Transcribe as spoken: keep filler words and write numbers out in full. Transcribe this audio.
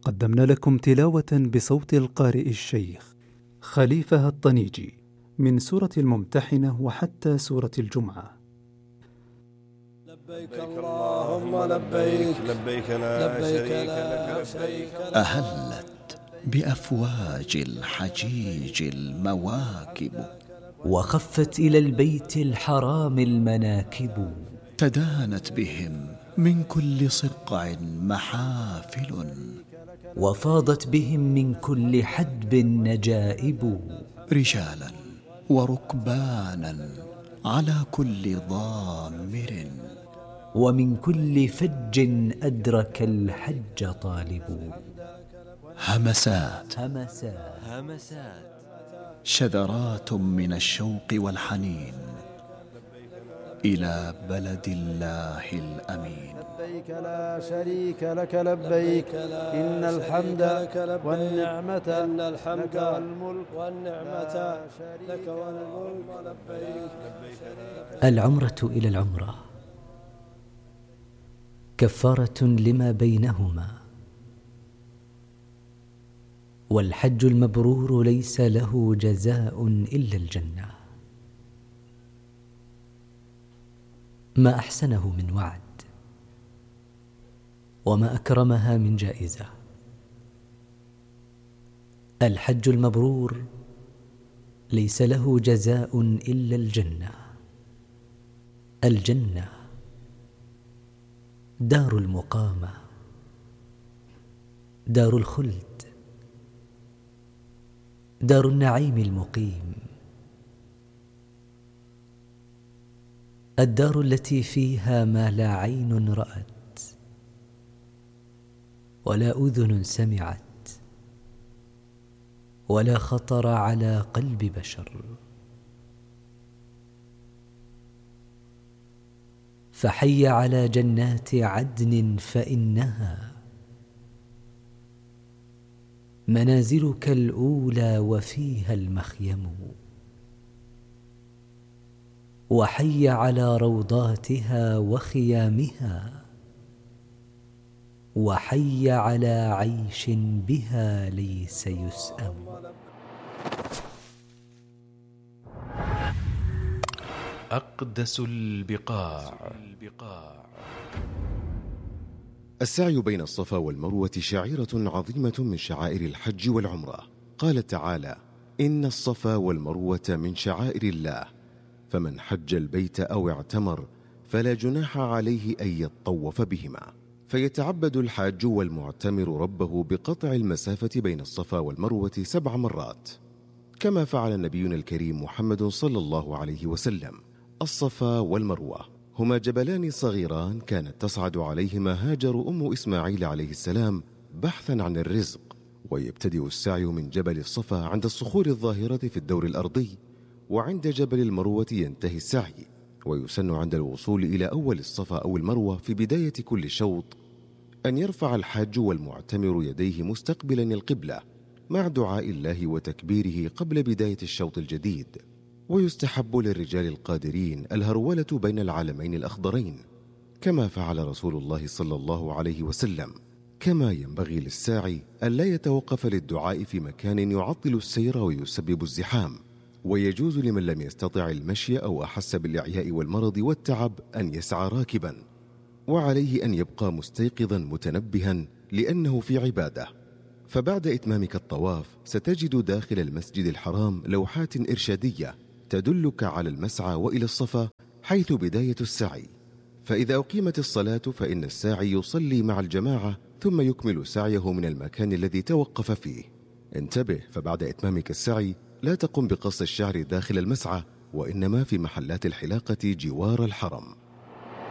قدمنا لكم تلاوة بصوت القارئ الشيخ خليفة الطنيجي من سورة الممتحنة وحتى سورة الجمعة. لبيك اللهم لبيك لبيك لا شريك لك. أهلت بأفواج الحجيج المواكب، وخفت إلى البيت الحرام المناكب، تدانت بهم من كل صقع محافل، وفاضت بهم من كل حدب نجائب، رجالا وركبانا على كل ضامر، ومن كل فج أدرك الحج طالب. همسات همسات همسات شذرات من الشوق والحنين إلى بلد الله الأمين. لبيك لا شريك لك لبيك إن الحمد والنعمة لك والملك والنعمة لك والملك لبيك. العمرة إلى العمرة كفارة لما بينهما، والحج المبرور ليس له جزاء إلا الجنة. ما أحسنه من وعد، وما أكرمها من جائزة. الحج المبرور ليس له جزاء إلا الجنة. الجنة دار المقامة، دار الخلد، دار النعيم المقيم، الدار التي فيها ما لا عين رأت ولا أذن سمعت ولا خطر على قلب بشر. فحي على جنات عدن فإنها منازلك الأولى وفيها المخيم، وحي على روضاتها وخيامها، وحي على عيش بها ليس يسأم. أقدس البقاع. السعي بين الصفا والمروة شعيرة عظيمة من شعائر الحج والعمرة. قال تعالى: إن الصفا والمروة من شعائر الله، فمن حج البيت أو اعتمر فلا جناح عليه أن يطوف بهما. فيتعبد الحاج والمعتمر ربه بقطع المسافة بين الصفا والمروة سبع مرات، كما فعل نبينا الكريم محمد صلى الله عليه وسلم. الصفا والمروة هما جبلان صغيران كانت تصعد عليهما هاجر أم إسماعيل عليه السلام بحثا عن الرزق. ويبتدئ السعي من جبل الصفا عند الصخور الظاهرة في الدور الأرضي، وعند جبل المروة ينتهي السعي. ويسن عند الوصول إلى أول الصفا أو المروة في بداية كل شوط أن يرفع الحاج والمعتمر يديه مستقبلا القبلة مع دعاء الله وتكبيره قبل بداية الشوط الجديد. ويستحب للرجال القادرين الهرولة بين العلمين الأخضرين كما فعل رسول الله صلى الله عليه وسلم. كما ينبغي للساعي ألا يتوقف للدعاء في مكان يعطل السير ويسبب الزحام. ويجوز لمن لم يستطع المشي أو أحس بالإعياء والمرض والتعب أن يسعى راكبا، وعليه أن يبقى مستيقظا متنبها لأنه في عبادة. فبعد إتمامك الطواف ستجد داخل المسجد الحرام لوحات إرشادية تدلك على المسعى وإلى الصفا حيث بداية السعي. فإذا أقيمت الصلاة فإن الساعي يصلي مع الجماعة ثم يكمل سعيه من المكان الذي توقف فيه. انتبه، فبعد إتمامك السعي لا تقم بقص الشعر داخل المسعى، وإنما في محلات الحلاقة جوار الحرم.